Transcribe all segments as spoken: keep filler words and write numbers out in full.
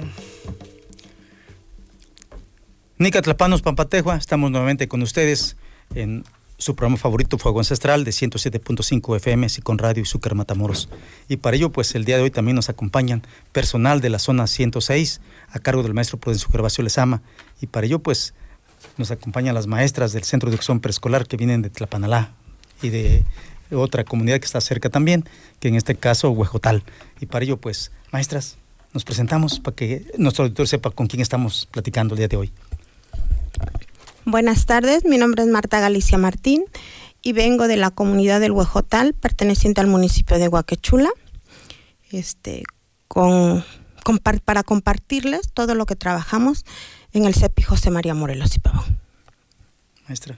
Nicatlapanos, Pampatejua, estamos nuevamente con ustedes en su programa favorito, Fuego Ancestral, de ciento siete punto cinco F M, Sicon Radio y Zúcar Matamoros. Y para ello, pues el día de hoy también nos acompañan personal de la zona ciento seis, a cargo del maestro Prudencio Gervasio Lezama. Y para ello, pues nos acompañan las maestras del Centro de Educación Preescolar que vienen de Tlapanalá y de otra comunidad que está cerca también, que en este caso, Huejotal. Y para ello, pues, maestras, nos presentamos para que nuestro auditor sepa con quién estamos platicando el día de hoy. Buenas tardes, mi nombre es Marta Galicia Martín y vengo de la comunidad del Huejotal, perteneciente al municipio de Huaquechula, este, con, con, para compartirles todo lo que trabajamos en el C E P I José María Morelos y Pavón. Maestra.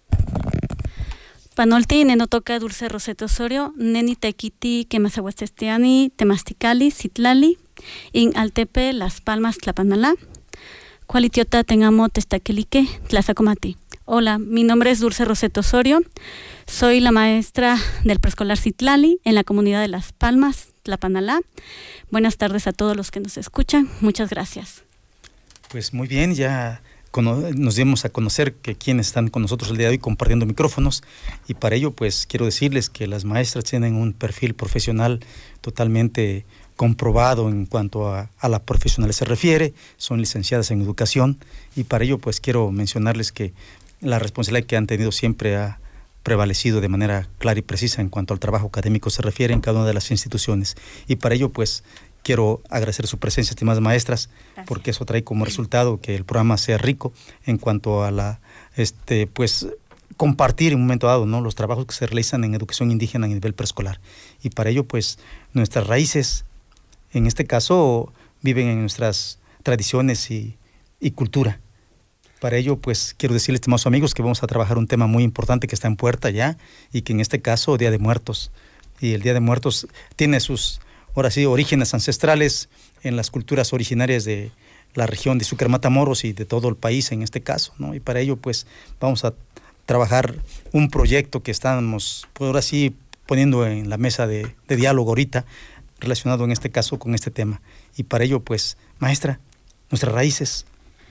Panolti, nenotoca Dulce Rosete Osorio, neni tequiti, quemasahuastestiani, temasticali, citlali, in altepe, Las Palmas, Tlapanalá. Cualitiota tengamo testaquelique, tlazacomati. Hola, mi nombre es Dulce Rosete Osorio, soy la maestra del preescolar Citlali en la comunidad de Las Palmas, Tlapanalá. Buenas tardes a todos los que nos escuchan, muchas gracias. Pues muy bien, ya nos dimos a conocer que quienes están con nosotros el día de hoy compartiendo micrófonos, y para ello pues quiero decirles que las maestras tienen un perfil profesional totalmente comprobado en cuanto a, a la profesional se refiere, son licenciadas en educación, y para ello pues quiero mencionarles que la responsabilidad que han tenido siempre ha prevalecido de manera clara y precisa en cuanto al trabajo académico se refiere en cada una de las instituciones, y para ello pues quiero agradecer su presencia, estimadas maestras. Gracias. Porque eso trae como resultado que el programa sea rico en cuanto a la este pues compartir en un momento dado, ¿no?, los trabajos que se realizan en educación indígena a nivel preescolar, y para ello pues nuestras raíces en este caso viven en nuestras tradiciones y, y cultura. Para ello, pues, quiero decirles, estimados amigos, que vamos a trabajar un tema muy importante que está en puerta ya, y que en este caso, Día de Muertos. Y el Día de Muertos tiene sus, ahora sí, orígenes ancestrales en las culturas originarias de la región de Zúcar Matamoros y de todo el país en este caso, ¿no? Y para ello, pues, vamos a trabajar un proyecto que estamos, pues, ahora sí, poniendo en la mesa de, de diálogo ahorita, relacionado en este caso con este tema. Y para ello, pues, maestra, nuestras raíces.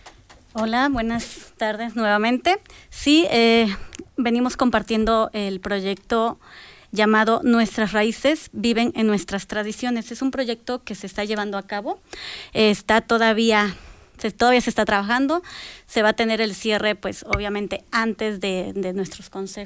Hola, buenas tardes nuevamente. Sí, eh, venimos compartiendo el proyecto llamado Nuestras Raíces Viven en Nuestras Tradiciones. Es un proyecto que se está llevando a cabo. Eh, está todavía, se, todavía se está trabajando. Se va a tener el cierre, pues, obviamente, antes de, de nuestros consejos